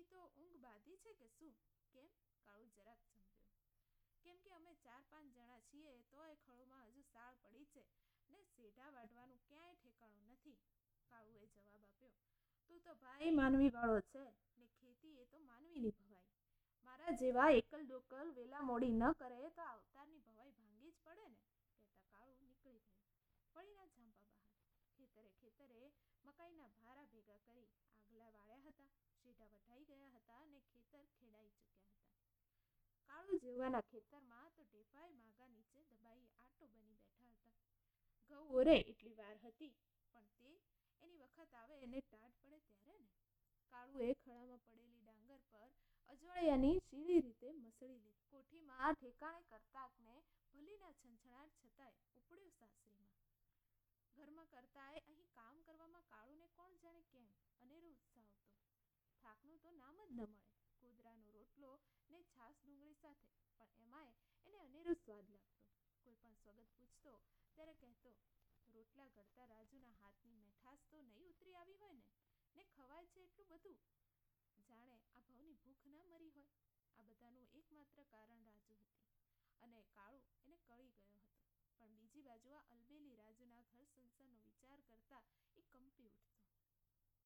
તો ઊંઘ બાધી છે કે શું? કેમ? કાળુ જરાક ચંપ્યો. કેમ કે અમે 4-5 જણા છીએ, તોય ખળોમાં હજુ સાળ પડી છે ને સેઢા વાઢવાનું ક્યાંય ઠેકાણું નથી. કાળુએ જવાબ આપ્યો. તું તો ભાઈ માનવી વાળો છે ને ખેતી એ તો માનવીની ભવાઈ. મારા જેવા એકલ ડોકલ વેલા મોડી ન કરે તો અવતારની ભવાઈ ભાંગી જ પડે ને, કહેતા કાળુ નીકળી ગયો. ફળીના ઝાંપા બહાર. ખેતરે મકાઈના ભારા ભેગા કરી આગલા વાળ્યા હતા, શેઢા વઢાઈ ગયા હતા અને ખેતર ખેડાઈ ચૂક્યા હતા. કાળુ જેવાના ખેતરમાં તો ઢેફાય માગા નીચે દબાઈ આટો બની બેઠા હતા. ઘઉં ઓરે એટલી વાર હતી, પણ તે એની વખત આવે એને ટાઢ પડે ત્યારે ને. કાળુએ ખળામાં પડેલી ડાંગર પર અજવાળિયાની સીધી રીતે મસળી લીધી. કોઠીમાં ઠેકાણે કરતાકને ભલીના છંછણાટ છતાંય ઉપડ્યો સાસરીમાં. ઘરમાં કરતાંય અહીં કામ કરવામાં કાળુને કોણ જાણે કેમ અનેરો ઉત્સાહ આવતો. થાકનું તો નામ જ ન મળે. કૂદરાનો રોટલો ને છાશ ડુંગળી સાથે, પણ એમાંય એને અનેરો સ્વાદ લાગતો. કોઈ પણ સ્વગત પૂછતો ત્યારે કહેતો, રોટલા ઘડતા રાજુના હાથની મીઠાશ તો નહીં ઉતરી આવી હોય ને ખવાય છે એટલું બધું. જાણે આ ભવની ભૂખ ના મરી હોય. આ બધાનું એકમાત્ર કારણ રાજુ હતી અને કાળુ એને કળી ગયો હતો. પણ બીજી બાજુ આ અલબેલી રાજુના ઘર સંસારનો વિચાર કરતા એ કંપી ઉઠતી.